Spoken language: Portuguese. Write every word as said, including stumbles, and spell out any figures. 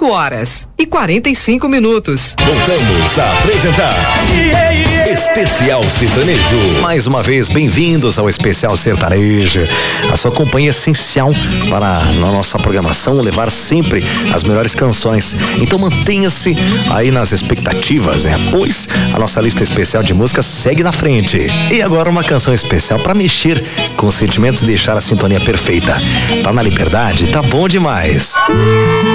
cinco horas e quarenta e cinco minutos. Voltamos a apresentar yeah, yeah. Especial Sertanejo. Mais uma vez, bem-vindos ao Especial Sertanejo. A sua companhia é essencial para na nossa programação levar sempre as melhores canções. Então mantenha-se aí nas expectativas, né? Pois a nossa lista especial de músicas segue na frente. E agora uma canção especial para mexer com os sentimentos e deixar a sintonia perfeita. Tá na liberdade? Tá bom demais.